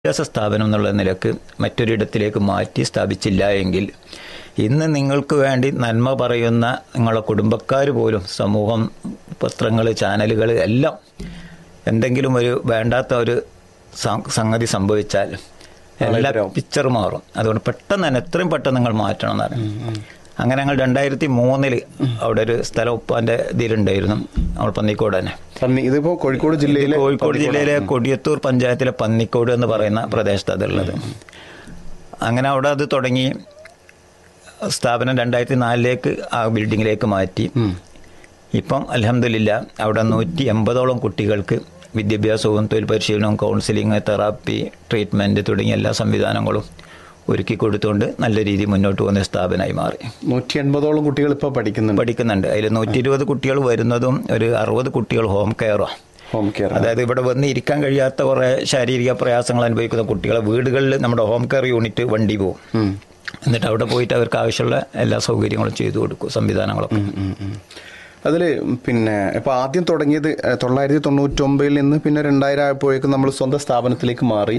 വിദ്യാഭ്യാസ സ്ഥാപനം എന്നുള്ള നിലക്ക് മറ്റൊരിടത്തിലേക്ക് മാറ്റി സ്ഥാപിച്ചില്ല എങ്കിൽ ഇന്ന് നിങ്ങൾക്ക് വേണ്ടി നന്മ പറയുന്ന നിങ്ങളുടെ കുടുംബക്കാർ പോലും സമൂഹം, പത്രങ്ങൾ, ചാനലുകൾ എല്ലാം എന്തെങ്കിലും ഒരു വേണ്ടാത്ത ഒരു സംഗതി സംഭവിച്ചാൽ എല്ലാ പിക്ചർ മാറും. അതുകൊണ്ട് പെട്ടെന്ന് തന്നെ എത്രയും പെട്ടെന്ന് നിങ്ങൾ മാറ്റണം എന്നാണ്. അങ്ങനെ ഞങ്ങൾ 2003 അവിടെ ഒരു സ്ഥലം ഉപ്പാന്റെ ഇതിലുണ്ടായിരുന്നു, നമ്മൾ പന്നിക്കോട് തന്നെ. ഇതിപ്പോ കോഴിക്കോട് ജില്ലയിലെ കൊടിയത്തൂർ പഞ്ചായത്തിലെ പന്നിക്കോട് എന്ന് പറയുന്ന പ്രദേശത്ത് അതുള്ളത്. അങ്ങനെ അവിടെ അത് തുടങ്ങി സ്ഥാപനം 2004 ആ ബിൽഡിങ്ങിലേക്ക് മാറ്റി. ഇപ്പം അൽഹംദുലില്ലാ അവിടെ 180ഓളം കുട്ടികൾക്ക് വിദ്യാഭ്യാസവും തൊഴിൽ പരിശീലനവും കൗൺസിലിംഗ്, തെറാപ്പി, ട്രീറ്റ്മെന്റ് തുടങ്ങിയ എല്ലാ സംവിധാനങ്ങളും ഒരുക്കി കൊടുത്തുകൊണ്ട് നല്ല രീതിയിൽ മുന്നോട്ട് പോകുന്ന സ്ഥാപനമായി മാറി. 180ഓളം കുട്ടികൾ ഇപ്പോൾ പഠിക്കുന്നുണ്ട്. അതിൽ 120 കുട്ടികൾ വരുന്നതും ഒരു 60 കുട്ടികൾ ഹോം കെയർ, അതായത് ഇവിടെ വന്ന് ഇരിക്കാൻ കഴിയാത്ത കുറെ ശാരീരിക പ്രയാസങ്ങൾ അനുഭവിക്കുന്ന കുട്ടികളെ വീടുകളിൽ നമ്മുടെ ഹോം കെയർ യൂണിറ്റ് വണ്ടി പോകും. എന്നിട്ട് അവിടെ പോയിട്ട് അവർക്ക് ആവശ്യമുള്ള എല്ലാ സൗകര്യങ്ങളും ചെയ്തു കൊടുക്കും, സംവിധാനങ്ങളൊക്കെ. അതിൽ പിന്നെ ഇപ്പോൾ ആദ്യം തുടങ്ങിയത് 1999 നിന്ന് പിന്നെ 2000 ആയപ്പോഴേക്കും നമ്മൾ സ്വന്തം സ്ഥാപനത്തിലേക്ക് മാറി.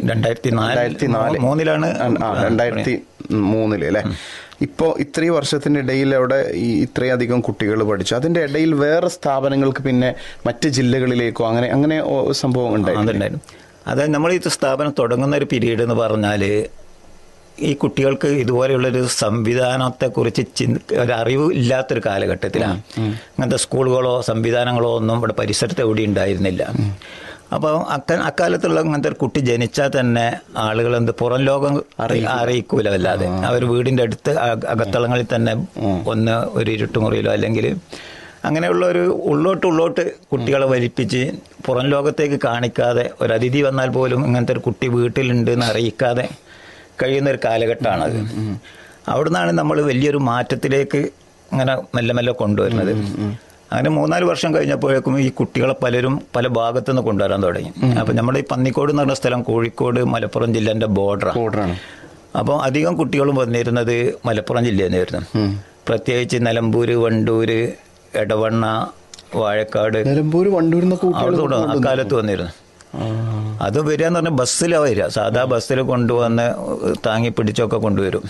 2003 അല്ലേ? ഇപ്പോൾ ഇത്രയും വർഷത്തിൻ്റെ ഇടയിൽ അവിടെ ഇത്രയധികം കുട്ടികൾ പഠിച്ചു. അതിൻ്റെ ഇടയിൽ വേറെ സ്ഥാപനങ്ങൾക്ക് പിന്നെ മറ്റ് ജില്ലകളിലേക്കോ അങ്ങനെ സംഭവം ഉണ്ടായിരുന്നു. അതായത് നമ്മൾ ഈ സ്ഥാപനം തുടങ്ങുന്ന ഒരു പീരീഡ് എന്ന് പറഞ്ഞാൽ ഈ കുട്ടികൾക്ക് ഇതുപോലെയുള്ളൊരു സംവിധാനത്തെക്കുറിച്ച് ഒരറിവ് ഇല്ലാത്തൊരു കാലഘട്ടത്തിലാണ്. അങ്ങനത്തെ സ്കൂളുകളോ സംവിധാനങ്ങളോ ഒന്നും ഇവിടെ പരിസരത്ത് എവിടെ ഉണ്ടായിരുന്നില്ല. അപ്പോൾ അക്കാലത്തുള്ള അങ്ങനത്തെ ഒരു കുട്ടി ജനിച്ചാൽ തന്നെ ആളുകൾ പുറം ലോകം അറിയിക്കൂല വല്ലാതെ. അവർ വീടിൻ്റെ അടുത്ത് അകത്തളങ്ങളിൽ തന്നെ ഒന്ന് ഒരു ഇരുട്ടുമുറിയിലോ അല്ലെങ്കിൽ അങ്ങനെയുള്ള ഒരു ഉള്ളോട്ട് കുട്ടികളെ വലിപ്പിച്ച് പുറം ലോകത്തേക്ക് കാണിക്കാതെ, ഒരു അതിഥി വന്നാൽ പോലും ഇങ്ങനത്തെ ഒരു കുട്ടി വീട്ടിലുണ്ടെന്ന് അറിയിക്കാതെ കഴിയുന്നൊരു കാലഘട്ടമാണത്. അവിടുന്നാണ് നമ്മൾ വലിയൊരു മാറ്റത്തിലേക്ക് ഇങ്ങനെ മെല്ലെ മെല്ലെ കൊണ്ടുവരുന്നത്. അങ്ങനെ 3-4 വർഷം കഴിഞ്ഞപ്പോഴേക്കും ഈ കുട്ടികളെ പലരും പല ഭാഗത്തുനിന്ന് കൊണ്ടുവരാൻ തുടങ്ങി. അപ്പം നമ്മുടെ ഈ പന്നിക്കോട് എന്ന് പറഞ്ഞ സ്ഥലം കോഴിക്കോട് മലപ്പുറം ജില്ലേൻ്റെ ബോർഡറാണ്. അപ്പോൾ അധികം കുട്ടികളും വന്നിരുന്നത് മലപ്പുറം ജില്ലയിൽ നിന്നായിരുന്നു. പ്രത്യേകിച്ച് നിലമ്പൂര്, വണ്ടൂര്, എടവണ്ണ, വാഴക്കാട്, അക്കാലത്ത് വന്നിരുന്നു. അത് വരിക എന്ന് പറഞ്ഞാൽ ബസ്സിലാണ് വരിക. സാധാ ബസ്സിൽ കൊണ്ടുവന്ന് താങ്ങി പിടിച്ചൊക്കെ കൊണ്ടുവരും.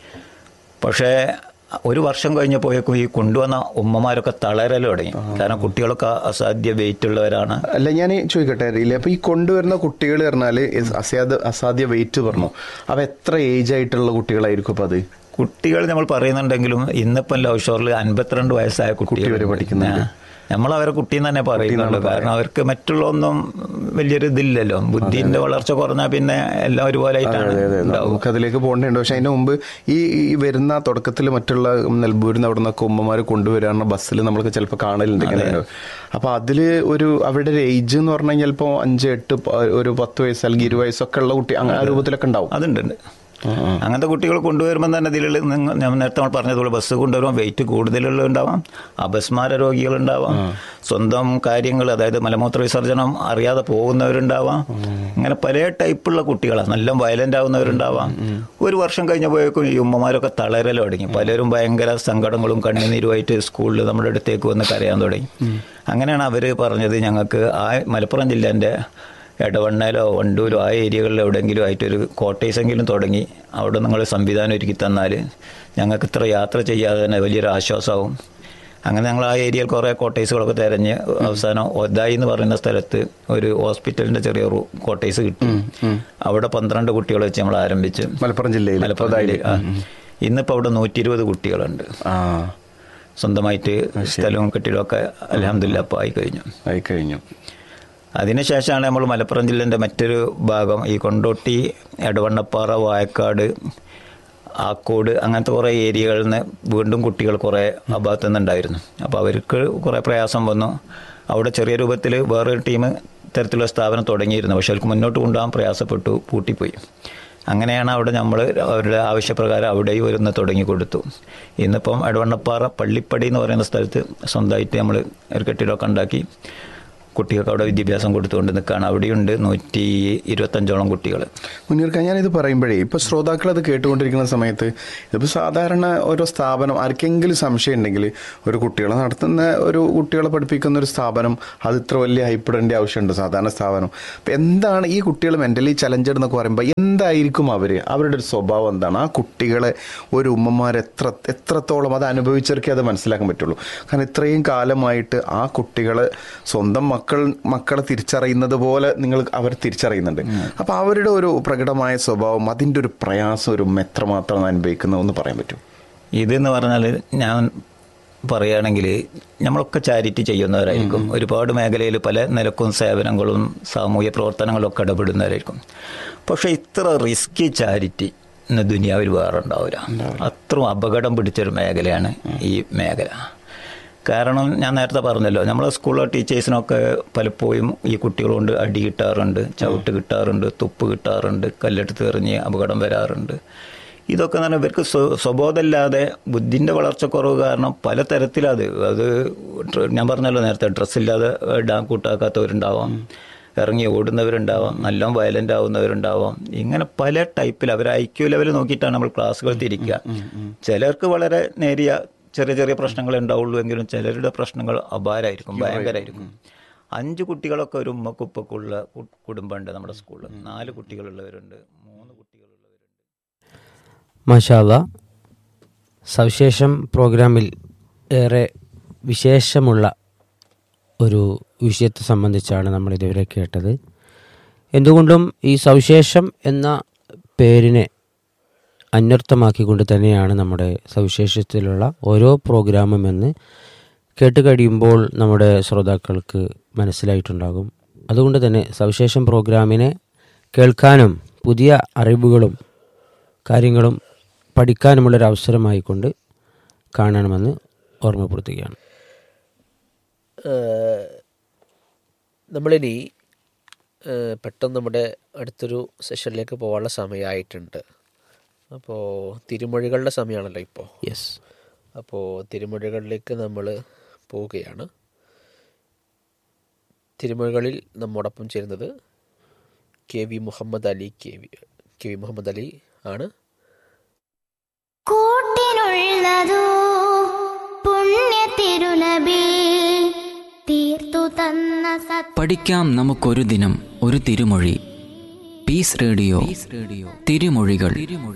പക്ഷേ ഒരു വർഷം കഴിഞ്ഞപ്പോഴേക്കും ഈ കൊണ്ടുവന്ന ഉമ്മമാരൊക്കെ തളരല് തുടങ്ങി. കാരണം കുട്ടികളൊക്കെ അസാധ്യ വെയിറ്റ് ഉള്ളവരാണ്. അല്ല, ഞാൻ ചോദിക്കട്ടെ, അപ്പൊ ഈ കൊണ്ടുവരുന്ന കുട്ടികൾ പറഞ്ഞാൽ അസാധ്യ വെയിറ്റ് പറഞ്ഞു, അവ എത്ര ഏജ് ആയിട്ടുള്ള കുട്ടികളായിരിക്കും? അപ്പൊ അത് കുട്ടികൾ നമ്മൾ പറയുന്നുണ്ടെങ്കിലും ഇന്നിപ്പം ലവ് ഷോറിൽ 52 വയസ്സായ കുട്ടികൾ പഠിക്കുന്നുണ്ട്. നമ്മൾ അവരെ കുട്ടിന്ന് തന്നെ പറയുന്നുള്ളൂ. കാരണം അവർക്ക് മറ്റുള്ള ഒന്നും വലിയൊരു ഇതില്ലല്ലോ. ബുദ്ധിന്റെ വളർച്ച കുറഞ്ഞാൽ പിന്നെ എല്ലാം ഒരുപോലെ ആയിട്ടാണ്. നമുക്ക് അതിലേക്ക് പോകേണ്ടതുണ്ട്. പക്ഷെ അതിന് മുമ്പ് ഈ വരുന്ന തുടക്കത്തിൽ മറ്റുള്ള നെൽബൂരിന്ന് അവിടെ നിന്നൊക്കെ ഉമ്മമാർ കൊണ്ടുവരാറുള്ള ബസ്സിൽ നമ്മൾക്ക് ചിലപ്പോൾ കാണലുണ്ട്. അപ്പൊ അതില് അവരുടെ ഒരു ഏജ് എന്ന് പറഞ്ഞു കഴിഞ്ഞാൽ ചിലപ്പോൾ 5, 8, ഒരു 10 വയസ്സ് അല്ലെങ്കിൽ 20 വയസ്സൊക്കെ ഉള്ള കുട്ടി ആ രൂപത്തിലൊക്കെ ഉണ്ടാവും. അതുണ്ട്. അങ്ങനത്തെ കുട്ടികൾ കൊണ്ടുവരുമ്പോൾ തന്നെ ഇതിൽ ഞാൻ നേരത്തെ നമ്മൾ പറഞ്ഞതുപോലെ ബസ് കൊണ്ടുവരുമ്പോൾ വെയിറ്റ് കൂടുതലുള്ള ഉണ്ടാവാം, അപസ്മാര രോഗികളുണ്ടാവാം, സ്വന്തം കാര്യങ്ങൾ അതായത് മലമൂത്ര വിസർജനം അറിയാതെ പോകുന്നവരുണ്ടാവാം. ഇങ്ങനെ പല ടൈപ്പുള്ള കുട്ടികളാണ്. നല്ല വയലന്റ് ആവുന്നവരുണ്ടാവാം. ഒരു വർഷം കഴിഞ്ഞപ്പോഴേക്കും ഈ ഉമ്മമാരൊക്കെ തളരൽ തുടങ്ങി. പലരും ഭയങ്കര സങ്കടങ്ങളും കണ്ണുനീരുമായിട്ട് സ്കൂളിൽ നമ്മുടെ അടുത്തേക്ക് വന്ന് കരയാൻ തുടങ്ങി. അങ്ങനെയാണ് അവർ പറഞ്ഞത്, ഞങ്ങൾക്ക് ആ മലപ്പുറം ജില്ലേൻ്റെ എടവണ്ണയിലോ വണ്ടൂരോ ആ ഏരിയകളിൽ എവിടെയെങ്കിലും ആയിട്ടൊരു കോട്ടേഴ്സെങ്കിലും തുടങ്ങി അവിടെ നിങ്ങൾ സംവിധാനം ഒരുക്കി തന്നാൽ ഞങ്ങൾക്ക് ഇത്ര യാത്ര ചെയ്യാതെ തന്നെ വലിയൊരു ആശ്വാസമാവും. അങ്ങനെ ഞങ്ങൾ ആ ഏരിയയിൽ കുറേ കോട്ടേഴ്സുകളൊക്കെ തിരഞ്ഞ് അവസാനം ഒതായി എന്ന് പറയുന്ന സ്ഥലത്ത് ഒരു ഹോസ്പിറ്റലിൻ്റെ ചെറിയൊരു കോട്ടേഴ്സ് കിട്ടി. അവിടെ 12 കുട്ടികൾ വെച്ച് നമ്മൾ ആരംഭിച്ച് മലപ്പുറം ജില്ലയിൽ. ഇന്നിപ്പോൾ അവിടെ 120 കുട്ടികളുണ്ട്. സ്വന്തമായിട്ട് സ്ഥലവും കെട്ടിടമൊക്കെ അൽഹംദുലില്ലാ അപ്പോൾ ആയിക്കഴിഞ്ഞു. അതിനുശേഷമാണ് നമ്മൾ മലപ്പുറം ജില്ലേൻ്റെ മറ്റൊരു ഭാഗം ഈ കൊണ്ടോട്ടി, എടവണ്ണപ്പാറ, വായക്കാട്, ആക്കോട് അങ്ങനത്തെ കുറേ ഏരിയകളിൽ നിന്ന് വീണ്ടും കുട്ടികൾ കുറേ ആ ഭാഗത്തു നിന്നുണ്ടായിരുന്നു. അപ്പോൾ അവർക്ക് കുറേ പ്രയാസം വന്നു. അവിടെ ചെറിയ രൂപത്തിൽ വേറൊരു ടീം തരത്തിലുള്ള സ്ഥാപനം തുടങ്ങിയിരുന്നു. പക്ഷെ അവർക്ക് മുന്നോട്ട് കൊണ്ടുപോകാൻ പ്രയാസപ്പെട്ടു, പൂട്ടിപ്പോയി. അങ്ങനെയാണ് അവിടെ നമ്മൾ അവരുടെ ആവശ്യപ്രകാരം അവിടെയും ഒന്ന് തുടങ്ങി കൊടുത്തു. ഇന്നിപ്പം എടവണ്ണപ്പാറ പള്ളിപ്പടി എന്ന് പറയുന്ന സ്ഥലത്ത് സ്വന്തമായിട്ട് നമ്മൾ ഒരു കെട്ടിടമൊക്കെ ഉണ്ടാക്കി കുട്ടികൾക്ക് അവിടെ വിദ്യാഭ്യാസം കൊടുത്തുകൊണ്ട് നിൽക്കുകയാണ്. അവിടെയുണ്ട് 125ഓളം കുട്ടികൾ. മുനീർക്ക, ഞാനിത് പറയുമ്പോഴേ ഇപ്പോൾ ശ്രോതാക്കൾ അത് കേട്ടുകൊണ്ടിരിക്കുന്ന സമയത്ത് ഇതിപ്പോൾ സാധാരണ ഓരോ സ്ഥാപനം ആർക്കെങ്കിലും സംശയം ഉണ്ടെങ്കിൽ ഒരു കുട്ടികളെ പഠിപ്പിക്കുന്ന ഒരു സ്ഥാപനം അത് ഇത്ര വലിയ ഹൈപ്പിടേണ്ട ആവശ്യമുണ്ട് സാധാരണ സ്ഥാപനം. അപ്പം എന്താണ് ഈ കുട്ടികൾ മെൻ്റലി ചലഞ്ചഡ് എന്നൊക്കെ പറയുമ്പോൾ എന്തായിരിക്കും അവരുടെ ഒരു സ്വഭാവം എന്താണ്? ആ കുട്ടികളെ ഒരു ഉമ്മമാർ എത്രത്തോളം അത് അനുഭവിച്ചവർക്കേ അത് മനസ്സിലാക്കാൻ പറ്റുള്ളൂ. കാരണം ഇത്രയും കാലമായിട്ട് ആ കുട്ടികളെ സ്വന്തം മക്കളെ തിരിച്ചറിയുന്നത് പോലെ അവർ തിരിച്ചറിയുന്നുണ്ട്. അപ്പം അവരുടെ ഒരു പ്രകടമായ സ്വഭാവം, അതിൻ്റെ ഒരു പ്രയാസം ഒരു എത്രമാത്രം അനുഭവിക്കുന്ന ഒന്ന് പറയാൻ പറ്റും? ഇതെന്ന് പറഞ്ഞാൽ ഞാൻ പറയുകയാണെങ്കിൽ നമ്മളൊക്കെ ചാരിറ്റി ചെയ്യുന്നവരായിരിക്കും. ഒരുപാട് മേഖലയിൽ പല നിലക്കും സേവനങ്ങളും സാമൂഹ്യ പ്രവർത്തനങ്ങളും ഒക്കെ ഇടപെടുന്നവരായിരിക്കും. പക്ഷേ ഇത്ര റിസ്കി ചാരിറ്റി ഇന്ന് ദുനിയാവിൽ വേറെ ഉണ്ടാവില്ല. അത്രയും അപകടം പിടിച്ചൊരു മേഖലയാണ് ഈ മേഖല. കാരണം ഞാൻ നേരത്തെ പറഞ്ഞല്ലോ, നമ്മളെ സ്കൂളിലെ ടീച്ചേഴ്സിനൊക്കെ പലപ്പോഴും ഈ കുട്ടികളുകൊണ്ട് അടി കിട്ടാറുണ്ട്, ചവിട്ട് കിട്ടാറുണ്ട്, തുപ്പ് കിട്ടാറുണ്ട്, കല്ലെടുത്ത് എറിഞ്ഞ് അപകടം വരാറുണ്ട്. ഇതൊക്കെ എന്ന് പറഞ്ഞാൽ ഇവർക്ക് സ്വബോധമില്ലാതെ ബുദ്ധിൻ്റെ വളർച്ചക്കുറവ് കാരണം പല തരത്തിലത് ഞാൻ പറഞ്ഞല്ലോ നേരത്തെ, ഡ്രസ്സില്ലാതെ ഇടാൻ കൂട്ടാക്കാത്തവരുണ്ടാവാം, ഇറങ്ങി ഓടുന്നവരുണ്ടാവാം, നല്ല വയലൻ്റ് ആവുന്നവരുണ്ടാവാം. ഇങ്ങനെ പല ടൈപ്പിൽ അവർ IQ ലെവൽ നോക്കിയിട്ടാണ് നമ്മൾ ക്ലാസ്സുകൾ തിരിക്കുക. ചിലർക്ക് വളരെ നേരിയ ചെറിയ ചെറിയ പ്രശ്നങ്ങൾ ഉണ്ടാവുള്ളൂ എങ്കിലും ചിലരുടെ പ്രശ്നങ്ങൾ അപാരമായിരിക്കും, ഭയങ്കരമായിരിക്കും. 5 കുട്ടികളൊക്കെ ഒരു ഉമ്മക്കുപ്പൊക്കെയുള്ള കുടുംബമുണ്ട് നമ്മുടെ സ്കൂളിൽ. 4 കുട്ടികളുള്ളവരുണ്ട്, 3 കുട്ടികളുള്ളവരുണ്ട്. മാഷാ അല്ലാ, സവിശേഷം പ്രോഗ്രാമിൽ ഏറെ വിശേഷമുള്ള ഒരു വിഷയത്തെ സംബന്ധിച്ചാണ് നമ്മൾ ഇതുവരെ കേട്ടത്. എന്തുകൊണ്ടും ഈ സവിശേഷം എന്ന പേരിനെ അന്വർത്ഥമാക്കിക്കൊണ്ട് തന്നെയാണ് നമ്മുടെ സവിശേഷത്തിലുള്ള ഓരോ പ്രോഗ്രാമും എന്ന് കേട്ട് കഴിയുമ്പോൾ നമ്മുടെ ശ്രോതാക്കൾക്ക് മനസ്സിലായിട്ടുണ്ടാകും. അതുകൊണ്ട് തന്നെ സവിശേഷം പ്രോഗ്രാമിനെ കേൾക്കാനും പുതിയ അറിവുകളും കാര്യങ്ങളും പഠിക്കാനുമുള്ളൊരവസരമായിക്കൊണ്ട് കാണണമെന്ന് ഓർമ്മപ്പെടുത്തുകയാണ്. നമ്മളിനി പെട്ടെന്ന് നമ്മുടെ അടുത്തൊരു സെഷനിലേക്ക് പോകാനുള്ള സമയമായിട്ടുണ്ട്. അപ്പോൾ തിരുമൊഴികളുടെ സമയമാണല്ലോ ഇപ്പോൾ. യെസ്. അപ്പോൾ തിരുമൊഴികളിലേക്ക് നമ്മൾ പോവുകയാണ്. തിരുമൊഴികളിൽ നമ്മോടൊപ്പം ചേരുന്നത് KV മുഹമ്മദ് അലി ആണ്. കൂട്ടിനുള്ളതോ പുണ്യ തിരുനബി തീർത്തു തന്ന പഠിക്കാം നമുക്കൊരു ദിനം ഒരു തിരുമൊഴി. പീസ് റേഡിയോ തിരുമൊഴികൾ.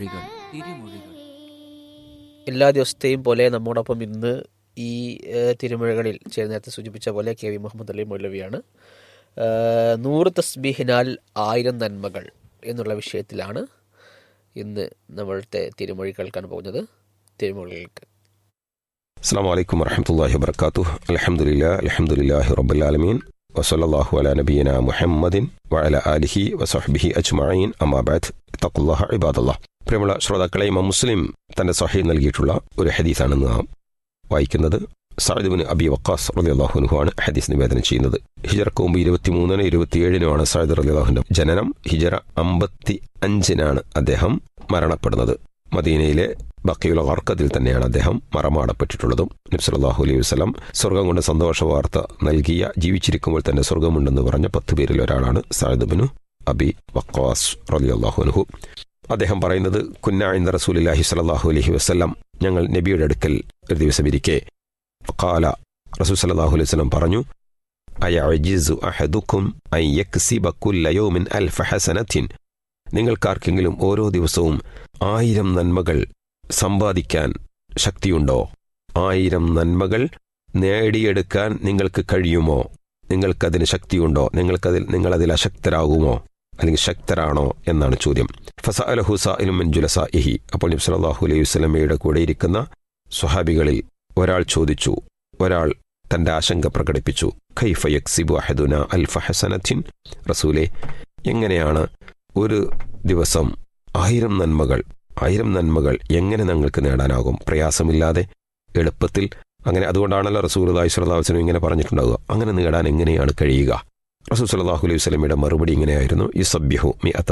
എല്ലാ ദിവസത്തെയും പോലെ നമ്മോടൊപ്പം ഇന്ന് ഈ തിരുമൊഴികളിൽ നേരത്തെ സൂചിപ്പിച്ച പോലെ KV മുഹമ്മദ് അലി മൗലവിയാണ്. 100 തസ്ബീഹിനാൽ 1000 നന്മകൾ എന്നുള്ള വിഷയത്തിലാണ് ഇന്ന് നമ്മളുടെ തിരുമൊഴി കേൾക്കാൻ പോകുന്നത്. തിരുമൊഴികൾക്ക് അസ്സലാമു അലൈക്കും വറഹ്മത്തുള്ളാഹി വബറകാതുഹു. അൽഹംദുലില്ലാഹി റബ്ബിൽ ആലമീൻ വസല്ലല്ലാഹു അലാ നബിയിനാ മുഹമ്മദിൻ വഅലാ ആലിഹി വസഹ്ബിഹി അജ്മഈൻ. അമ്മാ ബഅദ്, തഖ്വല്ലാഹ ഇബാദല്ലാഹ്. പ്രിയമുള്ള ശ്രോതാക്കളെ, ഇമാം മുസ്ലിം തന്റെ സ്വഹീഹ് നൽകിയിട്ടുള്ള ഒരു ഹദീസാണ് നാം വായിക്കുന്നത്. സഅദ് ഇബ്നു അബി വഖാസ് റളിയല്ലാഹു അൻഹു ആണ് ഹദീസ് നിവേദനം ചെയ്യുന്നത്. ഹിജറക്ക് മുമ്പ് 23-നും 27-നുമാണ് സഅദ് റളിയല്ലാഹുവിന്റെ ജനനം. ഹിജറ 55-നാണ് അദ്ദേഹം മരണപ്പെടുന്നത്. മദീനയിലെ ബഖീഉൽ ഗർഖദിൽ തന്നെയാണ് അദ്ദേഹം മറമാടപ്പെട്ടിട്ടുള്ളതും. നബി സല്ലല്ലാഹു അലൈഹി വസല്ലം സ്വർഗ്ഗം കൊണ്ട് സന്തോഷ വാർത്ത നൽകിയ, ജീവിച്ചിരിക്കുമ്പോൾ തന്നെ സ്വർഗ്ഗമുണ്ടെന്ന് പറഞ്ഞ 10 പേരിൽ ഒരാളാണ് സഅദ് ഇബ്നു അബി വഖാസ് റളിയല്ലാഹു അൻഹു. അദ്ദേഹം പറയുന്നത്, കുന്നാ ഇൻദ റസൂലില്ലാഹി സ്വല്ലല്ലാഹു അലൈഹി വസല്ലം, ഞങ്ങൾ നബിയുടെ അടുക്കൽ ഒരു ദിവസം ഇരിക്കെ, ഫഖാല, റസൂൽ സല്ലല്ലാഹു അലൈഹി വസല്ലം പറഞ്ഞു, അയഅജിസു അഹദുക്കും അൻ യക്സിബ കുല്ല യൗമിൻ അൽഫ ഹസനത്തിൻ, നിങ്ങൾക്കാർക്കെങ്കിലും ഓരോ ദിവസവും 1000 നന്മകൾ സമ്പാദിക്കാൻ ശക്തിയുണ്ടോ? 1000 നന്മകൾ നേടിയെടുക്കാൻ നിങ്ങൾക്ക് കഴിയുമോ? നിങ്ങൾക്കതിന് ശക്തിയുണ്ടോ? നിങ്ങളതിൽ അശക്തരാകുമോ? അല്ലെങ്കിൽ ശക്തരാണോ എന്നാണ് ചോദ്യം. ഫസഅലഹു സായിലും മിൻ ജുലസാഇഹി, അപ്പോൾ നബി സല്ലല്ലാഹു അലൈഹി വസല്ലമയുടെ കൂടെ ഇരിക്കുന്ന സ്വഹാബികളിൽ ഒരാൾ ചോദിച്ചു, ഒരാൾ തന്റെ ആശങ്ക പ്രകടിപ്പിച്ചു, കൈഫ യക്സിബു അഹദുനാ അൽഫ ഹസനത്തിൻ, റസൂലേ, എങ്ങനെയാണ് ഒരു ദിവസം 1000 നന്മകൾ എങ്ങനെ ഞങ്ങൾക്ക് നേടാനാകും? പ്രയാസമില്ലാതെ, എളുപ്പത്തിൽ. അങ്ങനെ അതുകൊണ്ടാണല്ലോ റസൂലുള്ളാഹി സ്വല്ലല്ലാഹു അലൈഹി വസല്ലം ഇങ്ങനെ പറഞ്ഞിട്ടുണ്ടാവുക. അങ്ങനെ നേടാൻ എങ്ങനെയാണ് കഴിയുക? റസൂൽ സല്ലല്ലാഹു അലൈഹി വസല്ലമയുടെ മറുപടി ഇങ്ങനെയായിരുന്നു, യുസബ്ബിഹു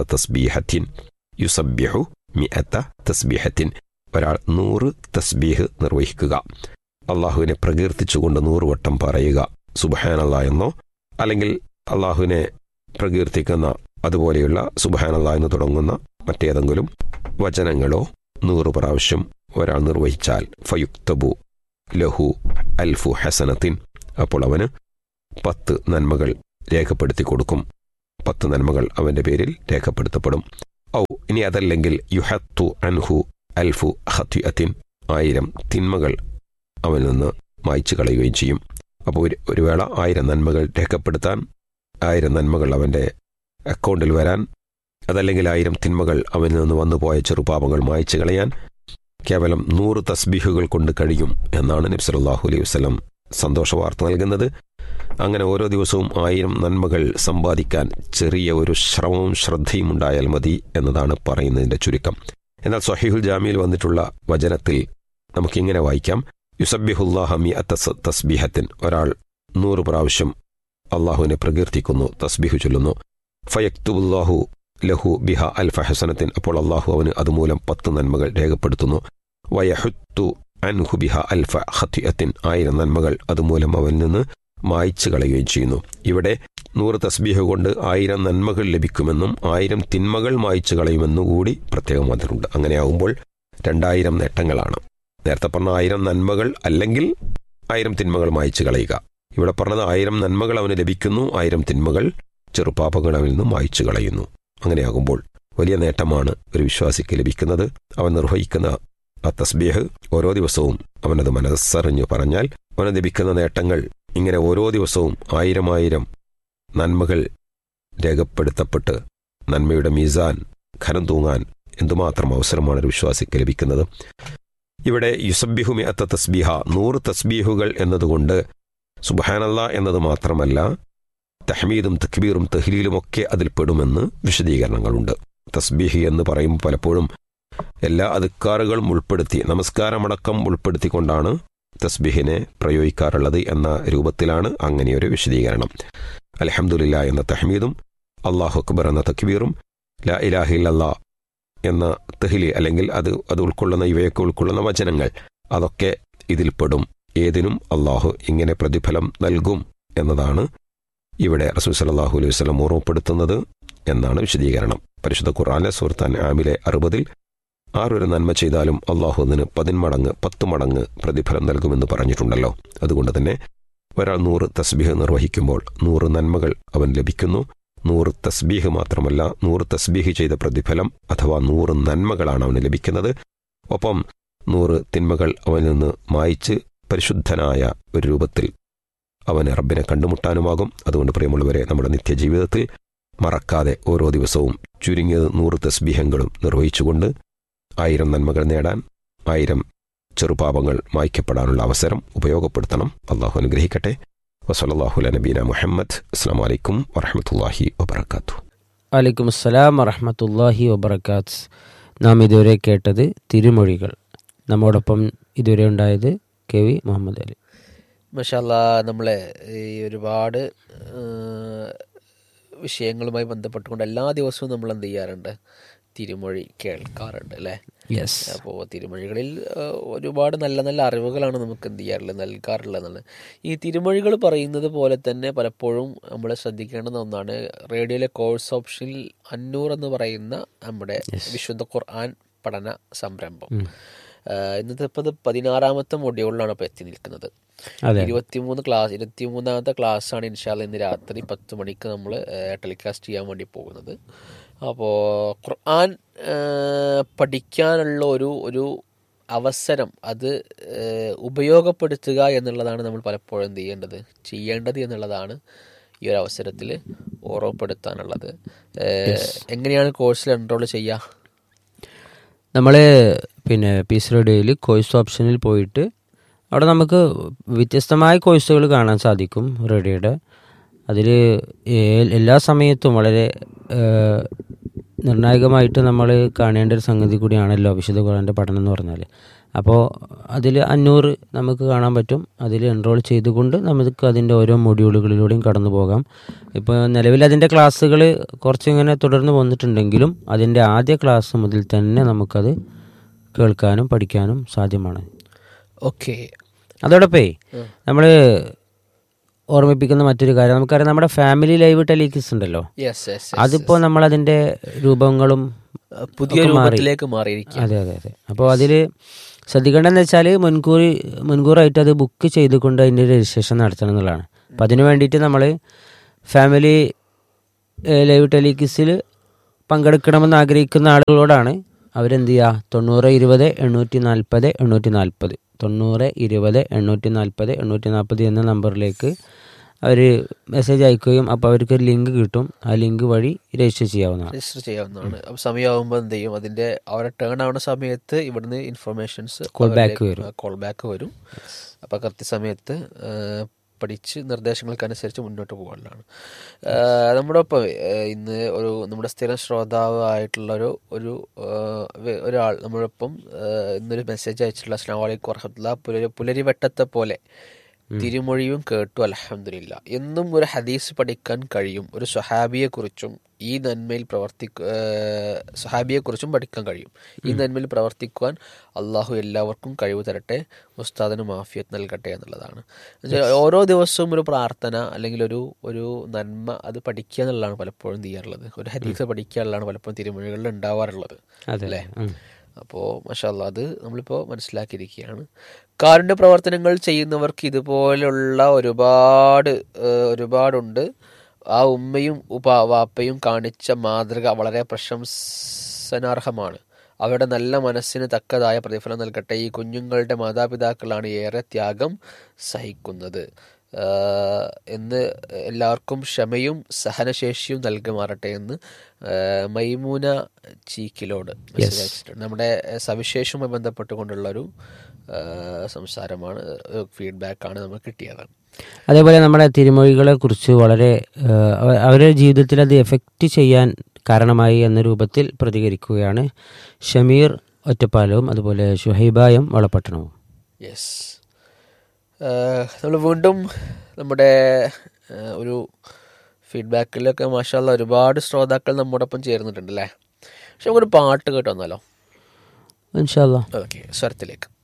മിഅത തസ്ബീഹത്തിൻ, ഒരാൾ 100 തസ്ബീഹ് നിർവഹിക്കുക. അള്ളാഹുവിനെ പ്രകീർത്തിച്ചുകൊണ്ട് 100 വട്ടം പറയുക. സുബ്ഹാനല്ലാഹ് എന്നോ അല്ലെങ്കിൽ അള്ളാഹുവിനെ പ്രകീർത്തിക്കുന്ന അതുപോലെയുള്ള സുബ്ഹാനല്ലാഹ് എന്ന് തുടങ്ങുന്ന മറ്റേതെങ്കിലും വചനങ്ങളോ 100 പ്രാവശ്യം ഒരാൾ നിർവഹിച്ചാൽ ഫയുക്തബു ലഹു അൽഫു ഹസനത്തിൻ, അപ്പോൾ അവന് 10 നന്മകൾ രേഖപ്പെടുത്തി കൊടുക്കും. 10 നന്മകൾ അവൻ്റെ പേരിൽ രേഖപ്പെടുത്തപ്പെടും. ഇനി അതല്ലെങ്കിൽ യുഹത്തു അൻഹു അൽഫു ഖത്തിഅത്തിൻ, 1000 തിന്മകൾ അവനിൽ നിന്ന് മായ്ച്ചു കളയുകയും ചെയ്യും. അപ്പോൾ ഒരു വേള 1000 നന്മകൾ രേഖപ്പെടുത്താൻ, 1000 നന്മകൾ അവൻ്റെ അക്കൗണ്ടിൽ വരാൻ, അതല്ലെങ്കിൽ 1000 തിന്മകൾ അവനിൽ നിന്ന് വന്നുപോയ ചെറുപാപങ്ങൾ മായ്ച്ചു കളയാൻ കേവലം 100 തസ്ബീഹുകൾ കൊണ്ട് കഴിയും എന്നാണ് നബി സല്ലല്ലാഹു അലൈഹി വസല്ലം സന്തോഷ വാർത്ത നൽകുന്നത്. അങ്ങനെ ഓരോ ദിവസവും 1000 നന്മകൾ സമ്പാദിക്കാൻ ചെറിയ ഒരു ശ്രമവും ശ്രദ്ധയും ഉണ്ടായാൽ മതി എന്നതാണ് പറയുന്നതിൻ്റെ ചുരുക്കം. എന്നാൽ സ്വഹീഹുൽ ജാമിയിൽ വന്നിട്ടുള്ള വചനത്തിൽ നമുക്കിങ്ങനെ വായിക്കാം: യുസബ്ബിഹുല്ലാഹ മിഅത തസ്ബീഹത്തിൻ, ഒരാൾ 100 പ്രാവശ്യം അള്ളാഹുവിനെ പ്രകീർത്തിക്കുന്നു, തസ്ബീഹു ചൊല്ലുന്നു. ഫയക്തുബുല്ലാഹു ലഹു ബിഹ അൽഫ ഹസനത്തിൻ, അപ്പോൾ അള്ളാഹു അവന് അതുമൂലം 10 നന്മകൾ രേഖപ്പെടുത്തുന്നു. വയഹുത്തു അൻഹു ബിഹ അൽഫ ഖത്തിഅത്തിൻ, 1000 നന്മകൾ അതുമൂലം അവനിൽ നിന്ന് മായ്ച്ചു കളയുകയും ചെയ്യുന്നു. ഇവിടെ 100 തസ്ബീഹ് കൊണ്ട് 1000 നന്മകൾ ലഭിക്കുമെന്നും 1000 തിന്മകൾ മായ്ച്ചു കളയുമെന്നും കൂടി പ്രത്യേകം വന്നിട്ടുണ്ട്. അങ്ങനെയാകുമ്പോൾ 2000 നേട്ടങ്ങളാണ്. നേരത്തെ പറഞ്ഞ 1000 നന്മകൾ അല്ലെങ്കിൽ 1000 തിന്മകൾ മായ്ച്ചു കളയുക. ഇവിടെ പറഞ്ഞത് 1000 നന്മകൾ അവന് ലഭിക്കുന്നു, 1000 തിന്മകൾ ചെറുപാപങ്ങൾ അവനിൽ നിന്ന് മായ്ച്ചു കളയുന്നു. അങ്ങനെയാകുമ്പോൾ വലിയ നേട്ടമാണ് ഒരു വിശ്വാസിക്ക് ലഭിക്കുന്നത്. അവൻ നിർവഹിക്കുന്ന ആ തസ്ബീഹ് ഓരോ ദിവസവും അവനത് മനസ്സറിഞ്ഞു പറഞ്ഞാൽ അവന് ലഭിക്കുന്ന നേട്ടങ്ങൾ ഇങ്ങനെ ഓരോ ദിവസവും 1000 നന്മകൾ രേഖപ്പെടുത്തപ്പെട്ട് നന്മയുടെ മീസാൻ ഖനം തൂങ്ങാൻ എന്തുമാത്രം അവസരമാണ് ഒരു വിശ്വാസിക്ക് ലഭിക്കുന്നത്. ഇവിടെ യുസബ്ബിഹു മിഅത തസ്ബീഹ, 100 തസ്ബീഹുകൾ എന്നതുകൊണ്ട് സുബ്ഹാനല്ലാഹ് എന്നത് മാത്രമല്ല, തഹ്മീദും തക്ബീറും തഹ്ലീലും ഒക്കെ അതിൽ പെടുമെന്ന് വിശദീകരണങ്ങളുണ്ട്. തസ്ബീഹ് എന്ന് പറയുമ്പോൾ പലപ്പോഴും എല്ലാ അദ്കാറുകളും ഉൾപ്പെടുത്തി, നമസ്കാരമടക്കം ഉൾപ്പെടുത്തിക്കൊണ്ടാണ് തസ്ബീഹിനെ പ്രയോഗിക്കാറുള്ളത് എന്ന രൂപത്തിലാണ് അങ്ങനെയൊരു വിശദീകരണം. അൽഹംദുലില്ലാഹ് എന്ന തഹ്മീദും അല്ലാഹു അക്ബർ എന്ന തക്ബീറും ലാ ഇലാഹ ഇല്ലല്ലാഹ് എന്ന തഹ്ലീൽ അല്ലെങ്കിൽ അത് ഉൾക്കൊള്ളുന്ന ഇവയൊക്കെ ഉൾക്കൊള്ളുന്ന വചനങ്ങൾ അതൊക്കെ ഇതിൽപ്പെടും. ഏതിനും അള്ളാഹു ഇങ്ങനെ പ്രതിഫലം നൽകും എന്നതാണ് ഇവിടെ റസൂൽ സല്ലല്ലാഹു അലൈഹി വസല്ലം ഓർമ്മപ്പെടുത്തുന്നത് എന്നാണ് വിശദീകരണം. പരിശുദ്ധ ഖുർആനിലെ സൂറത്ത് അൻആമിലെ 60 ആരൊരു നന്മ ചെയ്താലും അള്ളാഹു അതിന് 10 മടങ്ങ് പ്രതിഫലം നൽകുമെന്ന് പറഞ്ഞിട്ടുണ്ടല്ലോ. അതുകൊണ്ട് തന്നെ ഒരാൾ 100 തസ്ബീഹ് നിർവഹിക്കുമ്പോൾ 100 നന്മകൾ അവൻ ലഭിക്കുന്നു. 100 തസ്ബീഹ് മാത്രമല്ല, 100 തസ്ബീഹ് ചെയ്ത പ്രതിഫലം അഥവാ 100 നന്മകളാണ് അവന് ലഭിക്കുന്നത്. ഒപ്പം 100 തിന്മകൾ അവനിൽ നിന്ന് മായ്ച്ച് പരിശുദ്ധനായ ഒരു രൂപത്തിൽ അവന് റബ്ബിനെ കണ്ടുമുട്ടാനുമാകും. അതുകൊണ്ട് പ്രിയമുള്ളവരെ, നമ്മുടെ നിത്യജീവിതത്തിൽ മറക്കാതെ ഓരോ ദിവസവും ചുരുങ്ങിയത് 100 തസ്ബീഹങ്ങളും നിർവഹിച്ചുകൊണ്ട് 1000 നന്മകൾ നേടാൻ, 1000 ചെറുപാപങ്ങൾ മായ്ക്കപ്പെടാനുള്ള അവസരം ഉപയോഗപ്പെടുത്തണം. അള്ളാഹു അനുഗ്രഹിക്കട്ടെ. വസല്ലല്ലാഹു അലാ നബീന മുഹമ്മദ്. അസ്സലാമു അലൈക്കും വറഹ്മത്തുള്ളാഹി വബറകാതുഹു. വലൈക്കും അസ്സലാം വറഹ്മത്തുള്ളാഹി വബറകാത്ത്. നാം ഇതുവരെ കേട്ടത് തിരുമൊഴികൾ. നമ്മോടൊപ്പം ഇതുവരെ ഉണ്ടായത് കെ വി മുഹമ്മദ് അലി. മാഷാല്ലാ, നമ്മളെ ഈ ഒരുപാട് വിഷയങ്ങളുമായി ബന്ധപ്പെട്ടുകൊണ്ട് എല്ലാ ദിവസവും നമ്മൾ എന്ത് ചെയ്യാറുണ്ട്? തിരുമൊഴി കേൾക്കാറുണ്ട് അല്ലേ? യെസ്. അപ്പോൾ തിരുമൊഴികളിൽ ഒരുപാട് നല്ല നല്ല അറിവുകളാണ് നമുക്ക് എന്ത് ചെയ്യാറുള്ളത്, നൽകാറുള്ളതാണ്. ഈ തിരുമൊഴികൾ പറയുന്നത് പോലെ തന്നെ പലപ്പോഴും നമ്മൾ ശ്രദ്ധിക്കേണ്ടുന്ന ഒന്നാണ്, റേഡിയോയിലെ കോഴ്സ് ഓപ്ഷനിൽ അന്നൂർ എന്ന് പറയുന്ന നമ്മുടെ വിശുദ്ധ ഖുർആൻ പഠന സംരംഭം ഇന്നത്തെ ഇപ്പോൾ 16ാമത്തെ മൊഡ്യൂളിലാണ് ഇപ്പോൾ എത്തി നിൽക്കുന്നത്. 23ാമത്തെ ക്ലാസ്സാണ് ഇൻഷാല്ല ഇന്ന് രാത്രി 10 മണിക്ക് നമ്മൾ ടെലികാസ്റ്റ് ചെയ്യാൻ വേണ്ടി പോകുന്നത്. അപ്പോൾ ഖുർആൻ പഠിക്കാനുള്ള ഒരു അവസരം അത് ഉപയോഗപ്പെടുത്തുക എന്നുള്ളതാണ് നമ്മൾ പലപ്പോഴും എന്ത് ചെയ്യേണ്ടത് എന്നുള്ളതാണ് ഈ ഒരു അവസരത്തിൽ ഓർമ്മപ്പെടുത്താനുള്ളത്. എങ്ങനെയാണ് കോഴ്സിൽ എൻറോൾ ചെയ്യുക? നമ്മൾ പീസ് റേഡിയോയിൽ കോഴ്സ് ഓപ്ഷനിൽ പോയിട്ട് അവിടെ നമുക്ക് വ്യത്യസ്തമായ കോഴ്സുകൾ കാണാൻ സാധിക്കും റേഡിയോയുടെ. അതിൽ എല്ലാ സമയത്തും വളരെ നിർണായകമായിട്ട് നമ്മൾ കാണേണ്ട ഒരു സംഗതി കൂടിയാണല്ലോ വിശുദ്ധ ഖുർആൻ്റെ പഠനം എന്ന് പറഞ്ഞാൽ. അപ്പോൾ അതിൽ 500 നമുക്ക് കാണാൻ പറ്റും. അതിൽ എൻറോൾ ചെയ്തുകൊണ്ട് നമുക്ക് അതിൻ്റെ ഓരോ മൊഡ്യൂളുകളിലൂടെയും കടന്നു പോകാം. ഇപ്പോൾ നിലവിൽ അതിൻ്റെ ക്ലാസ്സുകൾ കുറച്ചിങ്ങനെ തുടർന്ന് വന്നിട്ടുണ്ടെങ്കിലും അതിൻ്റെ ആദ്യ ക്ലാസ് മുതൽ തന്നെ നമുക്കത് കേൾക്കാനും പഠിക്കാനും സാധ്യമാണ്. ഓക്കെ. അതോടൊപ്പം നമ്മൾ ഓർമ്മിപ്പിക്കുന്ന മറ്റൊരു കാര്യം, നമുക്കറിയാം നമ്മുടെ ഫാമിലി ലൈവ് ടെലികിസ് ഉണ്ടല്ലോ, അതിപ്പോൾ നമ്മളതിൻ്റെ രൂപങ്ങളും പുതിയ രൂപത്തിലേക്ക് മാറിയിരിക്കും. അതെ അതെ അതെ. അപ്പോൾ അതിൽ ശ്രദ്ധിക്കേണ്ടതെന്ന് വെച്ചാൽ മുൻകൂറായിട്ട് അത് ബുക്ക് ചെയ്തുകൊണ്ട് അതിൻ്റെ രജിസ്ട്രേഷൻ നടത്തണം എന്നുള്ളതാണ്. അപ്പം അതിനു വേണ്ടിയിട്ട് നമ്മൾ ഫാമിലി ലൈവ് ടെലികിസിൽ പങ്കെടുക്കണമെന്ന് ആഗ്രഹിക്കുന്ന ആളുകളോടാണ് അവരെന്ത് ചെയ്യുക, 9020-840-840 9020-840-840 എന്ന നമ്പറിലേക്ക് അവർ മെസ്സേജ് അയക്കുകയും അപ്പോൾ അവർക്ക് ഒരു ലിങ്ക് കിട്ടും. ആ ലിങ്ക് വഴി രജിസ്റ്റർ ചെയ്യാവുന്നതാണ്. അപ്പോൾ സമയമാകുമ്പോൾ എന്ത് ചെയ്യും, അതിൻ്റെ അവരെ ടേൺ ആവുന്ന സമയത്ത് ഇവിടുന്ന് ഇൻഫർമേഷൻസ് കോൾ ബാക്ക് വരും. അപ്പോൾ കൃത്യസമയത്ത് പഠിച്ച് നിർദ്ദേശങ്ങൾക്കനുസരിച്ച് മുന്നോട്ട് പോകാനുള്ളതാണ്. നമ്മുടെ ഒപ്പം ഇന്ന് നമ്മുടെ സ്ഥിരം ശ്രോതാവ് ആയിട്ടുള്ള ഒരാൾ നമ്മളൊപ്പം ഇന്നൊരു മെസ്സേജ് അയച്ചിട്ടുള്ള അസ്സലാമു അലൈക്കും വറഹ്മത്തുള്ളാഹി, പുലരിവട്ടത്തെ പോലെ തിരുമൊഴിയും കേട്ടു അൽഹംദുലില്ലാ. എന്നും ഒരു ഹദീസ് പഠിക്കാൻ കഴിയും. ഒരു സ്വഹാബിയെക്കുറിച്ചും ഈ നന്മയിൽ സ്വഹാബിയെക്കുറിച്ചും പഠിക്കാൻ കഴിയും. ഈ നന്മയിൽ പ്രവർത്തിക്കുവാൻ അള്ളാഹു എല്ലാവർക്കും കഴിവ് തരട്ടെ, ഉസ്താദിന് മാഫിയത്ത് നൽകട്ടെ എന്നുള്ളതാണ്. ഓരോ ദിവസവും ഒരു പ്രാർത്ഥന അല്ലെങ്കിൽ ഒരു നന്മ അത് പഠിക്കുക എന്നുള്ളതാണ് പലപ്പോഴും ചെയ്യാറുള്ളത്. ഒരു ഹദീസ് പഠിക്കുക എന്നുള്ളതാണ് പലപ്പോഴും തിരുമൊഴികളിൽ ഉണ്ടാവാറുള്ളത് അല്ലേ. അപ്പോൾ മാഷാ അല്ലാഹ് അത് നമ്മളിപ്പോൾ മനസ്സിലാക്കിയിരിക്കുകയാണ്. കാരുണ്യ പ്രവർത്തനങ്ങൾ ചെയ്യുന്നവർക്ക് ഇതുപോലുള്ള ഒരുപാടുണ്ട്. ആ ഉമ്മയും വാപ്പയും കാണിച്ച മാതൃക വളരെ പ്രശംസനാർഹമാണ്. അവരുടെ നല്ല മനസ്സിന് തക്കതായ പ്രതിഫലം നൽകട്ടെ. ഈ കുഞ്ഞുങ്ങളുടെ മാതാപിതാക്കളാണ് ഏറെ ത്യാഗം സഹിക്കുന്നത് എന്ന് എല്ലാവർക്കും ക്ഷമയും സഹനശേഷിയും നൽകുമാറട്ടെ എന്ന് മൈമൂന ചീക്കിലോട് മെസ്സേജ് അയച്ചിട്ടുണ്ട്. നമ്മുടെ സവിശേഷവുമായി ബന്ധപ്പെട്ടുകൊണ്ടുള്ളൊരു സംസാരമാണ്, ഫീഡ്ബാക്കാണ് നമുക്ക് കിട്ടിയതാണ്. അതേപോലെ നമ്മുടെ തിരുമൊഴികളെ കുറിച്ച് വളരെ അവരുടെ ജീവിതത്തിൽ അത് എഫക്റ്റ് ചെയ്യാൻ കാരണമായി എന്ന രൂപത്തിൽ പ്രതികരിക്കുകയാണ് ഷമീർ ഒറ്റപ്പാലവും അതുപോലെ ഷുഹൈബായും വളപട്ടണവും. യെസ്, നമ്മൾ വീണ്ടും നമ്മുടെ ഒരു ഫീഡ്ബാക്കിലൊക്കെ മാഷാ അല്ലാഹ് ഒരുപാട് ശ്രോതാക്കൾ നമ്മോടൊപ്പം ചേർന്നിട്ടുണ്ടല്ലേ. പക്ഷെ നമുക്കൊരു പാട്ട് കേട്ട് വന്നാലോ? ഇൻഷാ അല്ലാഹ്. ഓക്കെ, സ്വരത്തിലേക്ക്.